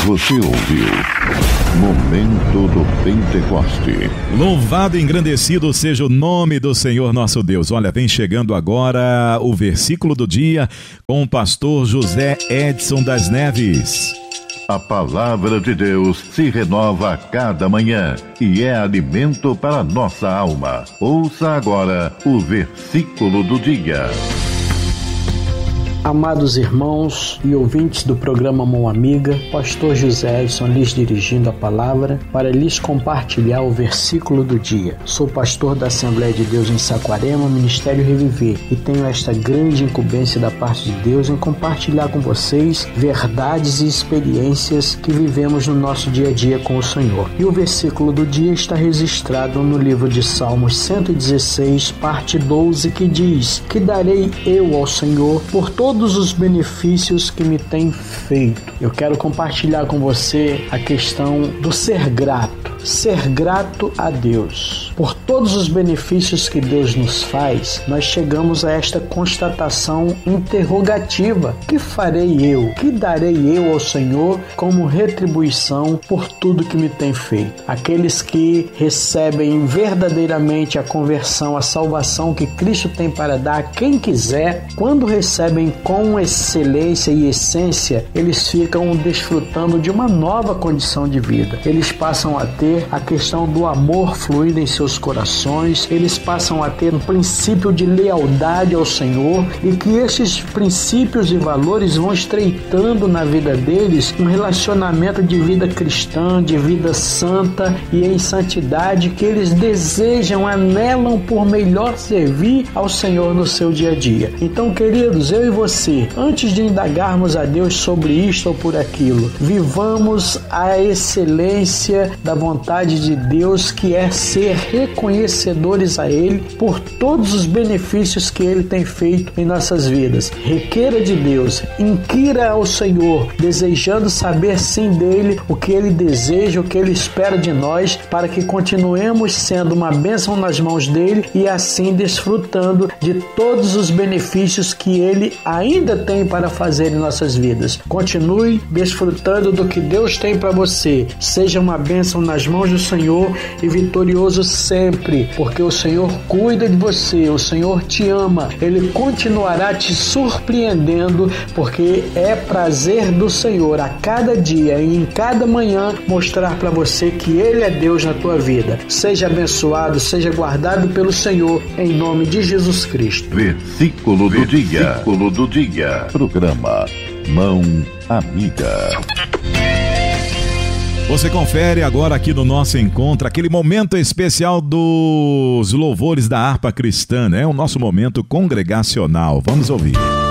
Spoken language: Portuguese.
Você ouviu Momento do Pentecoste. Louvado e engrandecido seja o nome do Senhor nosso Deus. Olha, vem chegando agora o versículo do dia com o pastor José Edson das Neves. A palavra de Deus se renova a cada manhã e é alimento para nossa alma. Ouça agora o versículo do dia. Amados irmãos e ouvintes do programa Mão Amiga, pastor José Edson lhes dirigindo a palavra para lhes compartilhar o versículo do dia. Sou pastor da Assembleia de Deus em Saquarema, Ministério Reviver, e tenho esta grande incumbência da parte de Deus em compartilhar com vocês verdades e experiências que vivemos no nosso dia a dia com o Senhor. E o versículo do dia está registrado no livro de Salmos 116, parte 12, que diz: "Que darei eu ao Senhor por todos os benefícios que me tem feito." Eu quero compartilhar com você a questão do ser grato. Ser grato a Deus. Por todos os benefícios que Deus nos faz, nós chegamos a esta constatação interrogativa: que farei eu? Que darei eu ao Senhor como retribuição por tudo que me tem feito? Aqueles que recebem verdadeiramente a conversão, a salvação que Cristo tem para dar a quem quiser, quando recebem com excelência e essência, eles ficam desfrutando de uma nova condição de vida. Eles passam a ter a questão do amor fluindo em seus corações, eles passam a ter um princípio de lealdade ao Senhor, e que esses princípios e valores vão estreitando na vida deles um relacionamento de vida cristã, de vida santa e em santidade, que eles desejam, anelam por melhor servir ao Senhor no seu dia a dia. Então, queridos, eu e você, antes de indagarmos a Deus sobre isto ou por aquilo, vivamos a excelência da vontade de Deus, que é ser reconhecedores a Ele por todos os benefícios que Ele tem feito em nossas vidas. Requeira de Deus, inquira ao Senhor, desejando saber sim dEle o que Ele deseja, o que Ele espera de nós, para que continuemos sendo uma bênção nas mãos dEle e assim desfrutando de todos os benefícios que Ele ainda tem para fazer em nossas vidas. Continue desfrutando do que Deus tem para você. Seja uma bênção nas mãos do Senhor e vitorioso sempre, porque o Senhor cuida de você, o Senhor te ama, Ele continuará te surpreendendo, porque é prazer do Senhor a cada dia e em cada manhã mostrar para você que Ele é Deus na tua vida. Seja abençoado, seja guardado pelo Senhor, em nome de Jesus Cristo. Versículo do dia. Versículo do dia. Programa Mão Amiga. Você confere agora aqui no nosso encontro aquele momento especial dos louvores da harpa cristã, né? O nosso momento congregacional. Vamos ouvir.